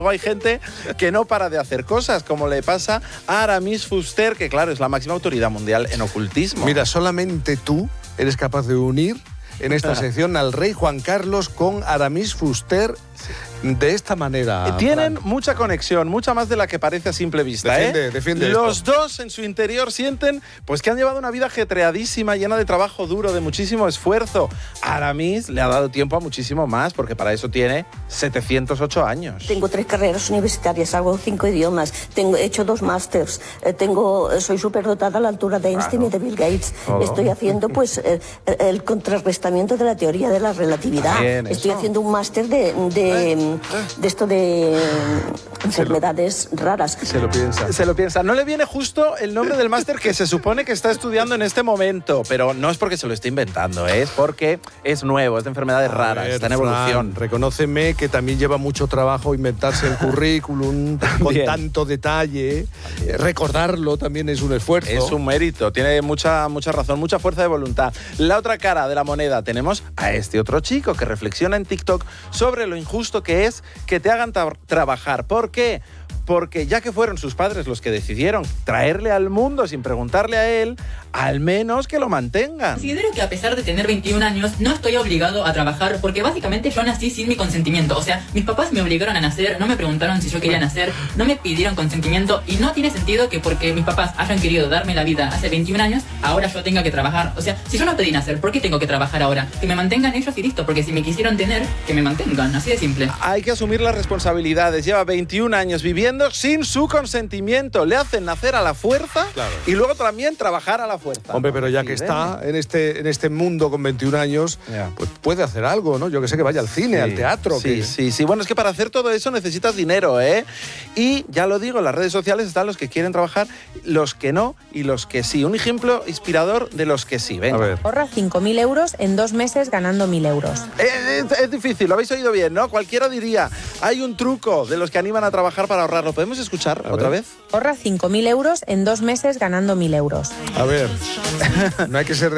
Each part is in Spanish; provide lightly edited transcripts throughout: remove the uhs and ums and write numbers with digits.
Hay gente que no para de hacer cosas, como le pasa a Aramis Fuster, que claro, es la máxima autoridad mundial en ocultismo. Mira, solamente tú eres capaz de unir en esta sección al rey Juan Carlos con Aramis Fuster de esta manera. Tienen Fran. mucha conexión, mucha más de la que parece a simple vista. Defiende Los esto. dos en su interior sienten pues que han llevado una vida ajetreadísima, llena de trabajo duro, de muchísimo esfuerzo. Aramis le ha dado tiempo a muchísimo más, porque para eso tiene 708 años. Tengo 3 carreras universitarias, hago 5 idiomas, he hecho 2 másters, soy superdotada a la altura de Einstein y de Bill Gates. Estoy haciendo pues el contrarrestamiento de la teoría de la relatividad. Estoy haciendo un máster de enfermedades raras. Se lo piensa. No le viene justo el nombre del máster que se supone que está estudiando en este momento, pero no es porque se lo esté inventando, es porque es nuevo, es de enfermedades raras, está en evolución. Reconóceme que también lleva mucho trabajo inventarse el currículum con tanto detalle. Recordarlo también es un esfuerzo. Es un mérito, tiene mucha razón, mucha fuerza de voluntad. La otra cara de la moneda tenemos a este otro chico que reflexiona en TikTok sobre lo injusto que es que te hagan trabajar. ¿Por qué? Porque ya que fueron sus padres los que decidieron traerle al mundo sin preguntarle a él, al menos que lo mantengan. Considero que a pesar de tener 21 años, no estoy obligado a trabajar porque básicamente yo nací sin mi consentimiento. O sea, mis papás me obligaron a nacer, no me preguntaron si yo quería nacer, no me pidieron consentimiento y no tiene sentido que porque mis papás hayan querido darme la vida hace 21 años, ahora yo tenga que trabajar. O sea, si yo no pedí nacer, ¿por qué tengo que trabajar ahora? Que me mantengan ellos y listo, porque si me quisieron tener, que me mantengan, así de simple. Hay que asumir las responsabilidades. Lleva 21 años viviendo sin su consentimiento. Le hacen nacer a la fuerza y luego también trabajar a la fuerza. Hombre, pero ya que está en este mundo con 21 años, pues puede hacer algo, ¿no? Yo que sé, que vaya al cine, al teatro. Sí. Bueno, es que para hacer todo eso necesitas dinero, ¿eh? Y ya lo digo, en las redes sociales están los que quieren trabajar, los que no y los que sí. Un ejemplo inspirador de los que sí. Venga. A ver. Ahorra 5.000 euros en 2 meses ganando 1.000 euros. Es difícil, lo habéis oído bien, ¿no? Cualquiera diría, hay un truco de los que animan a trabajar para ahorrarlo. ¿Podemos escuchar otra vez? Ahorra 5.000 euros en 2 meses ganando 1.000 euros. A ver, no hay que ser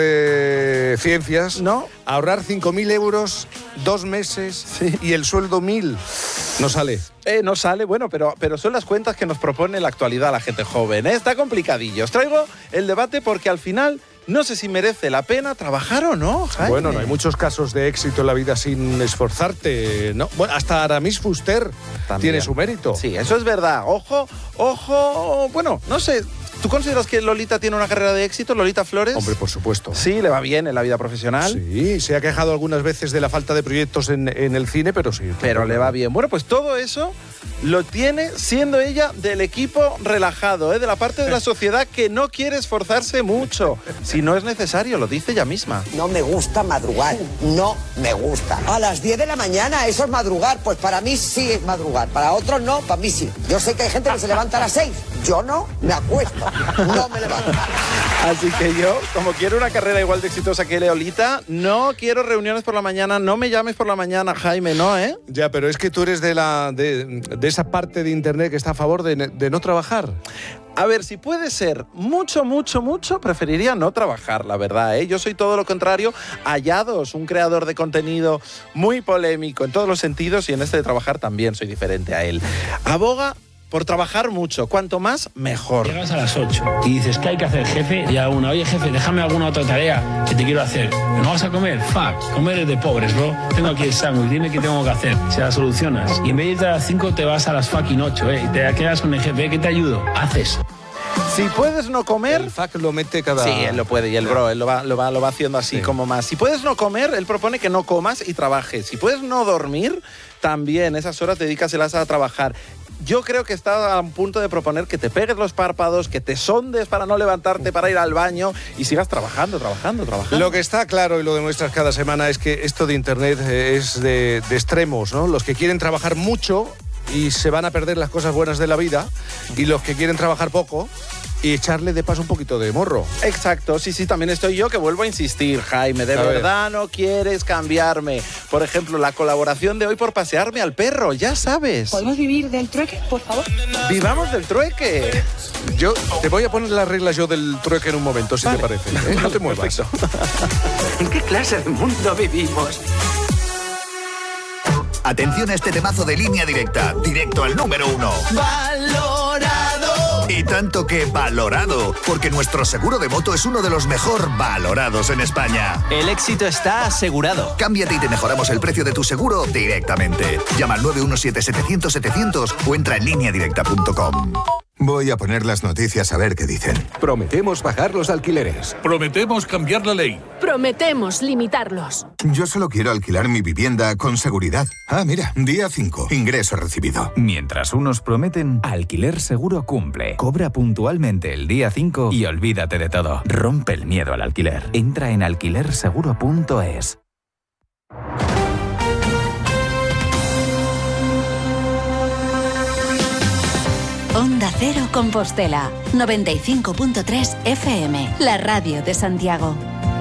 de ciencias. ¿No? Ahorrar 5.000 euros 2 meses y el sueldo 1.000 no sale. No sale, bueno, pero son las cuentas que nos propone la actualidad la gente joven, ¿eh? Está complicadillo. Os traigo el debate porque al final no sé si merece la pena trabajar o no, Jaime. Bueno, no hay muchos casos de éxito en la vida sin esforzarte, ¿no? Bueno, hasta Aramis Fuster tiene su mérito. Sí, eso es verdad. Ojo, bueno, no sé. ¿Tú consideras que Lolita tiene una carrera de éxito, Lolita Flores? Hombre, por supuesto. Sí, le va bien en la vida profesional. Sí, se ha quejado algunas veces de la falta de proyectos en el cine, pero sí. Pero le va bien. Bueno, pues todo eso lo tiene siendo ella del equipo relajado, de la parte de la sociedad que no quiere esforzarse mucho. Si no es necesario, lo dice ella misma. No me gusta madrugar, no me gusta. A las 10 de la mañana, ¿eso es madrugar? Pues para mí sí es madrugar, para otros no, para mí sí. Yo sé que hay gente que se levanta a las 6, yo no, me acuesto. No me levanto. Así que yo, como quiero una carrera igual de exitosa que Lolita, no quiero reuniones por la mañana, no me llames por la mañana, Jaime, ¿no, eh? Ya, pero es que tú eres de esa parte de Internet que está a favor de no trabajar. A ver, si puede ser mucho, preferiría no trabajar, la verdad, ¿eh? Yo soy todo lo contrario a Yados, un creador de contenido muy polémico en todos los sentidos y en este de trabajar también soy diferente a él. Aboga por trabajar mucho, cuanto más, mejor. Llegas a las 8 y dices, ¿qué hay que hacer, jefe? Y alguna, oye, jefe, déjame alguna otra tarea que te quiero hacer. ¿No vas a comer? Fuck, comer es de pobres, bro. Tengo aquí el sándwich, dime qué tengo que hacer. Se la solucionas. Y en vez de irte a las 5, te vas a las fucking 8, y te quedas con el jefe, ¿qué te ayudo? Haces. Si puedes no comer... El FAC lo mete cada... Sí, él lo puede y el bro, él lo va haciendo así como más. Si puedes no comer, él propone que no comas y trabajes. Si puedes no dormir, también esas horas dedícaselas a trabajar. Yo creo que está a un punto de proponer que te pegues los párpados, que te sondes para no levantarte para ir al baño y sigas trabajando. Lo que está claro y lo demuestras cada semana es que esto de Internet es de extremos, ¿no? Los que quieren trabajar mucho y se van a perder las cosas buenas de la vida y los que quieren trabajar poco y echarle de paso un poquito de morro. Exacto, sí, también estoy yo que vuelvo a insistir, Jaime, de verdad no quieres cambiarme. Por ejemplo, la colaboración de hoy por pasearme al perro, ya sabes. ¿Podemos vivir del trueque, por favor? ¡Vivamos del trueque! Yo te voy a poner las reglas yo del trueque en un momento, si te parece. No te muevas. ¿En qué clase de mundo vivimos? Atención a este temazo de Línea Directa, directo al número 1. ¡Valorado! Y tanto que valorado, porque nuestro seguro de moto es uno de los mejor valorados en España. El éxito está asegurado. Cámbiate y te mejoramos el precio de tu seguro directamente. Llama al 917-700-700 o entra en lineadirecta.com. Voy a poner las noticias a ver qué dicen. Prometemos bajar los alquileres. Prometemos cambiar la ley. Prometemos limitarlos. Yo solo quiero alquilar mi vivienda con seguridad. Ah, mira, día 5, ingreso recibido. Mientras unos prometen, Alquiler Seguro cumple. Cobra puntualmente el día 5 y olvídate de todo. Rompe el miedo al alquiler. Entra en alquilerseguro.es. Onda Cero Compostela, 95.3 FM, la radio de Santiago.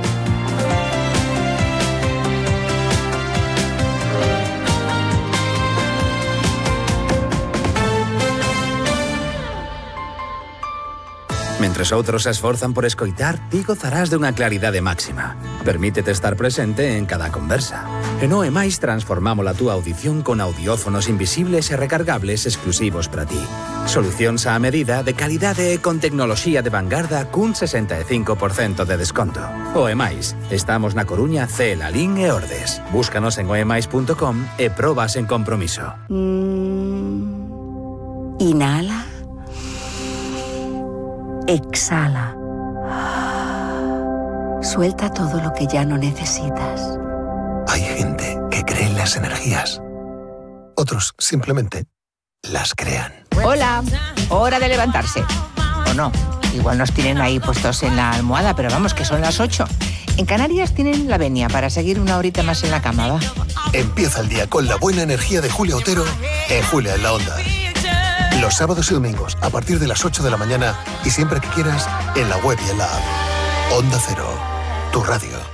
Mentres outros se esforzan por escoitar, ti gozarás de unha claridade máxima. Permítete estar presente en cada conversa. En OEMAIS transformamos a túa audición con audiófonos invisibles e recargables exclusivos para ti. Solucións á medida, de calidade e con tecnoloxía de vanguarda cun 65% de desconto. OEMAIS. Estamos na Coruña, Cee, Lalín e Ordes. Búscanos en oemais.com e probas en compromiso. Inhala. Exhala. Suelta todo lo que ya no necesitas. Hay gente que cree en las energías. Otros simplemente las crean. Hola, hora de levantarse. O no, igual nos tienen ahí puestos en la almohada, pero vamos, que son las 8. En Canarias tienen la venia para seguir una horita más en la cama, ¿va? Empieza el día con la buena energía de Julia Otero en Julia en la Onda. Los sábados y domingos, a partir de las 8 de la mañana y siempre que quieras, en la web y en la app. Onda Cero, tu radio.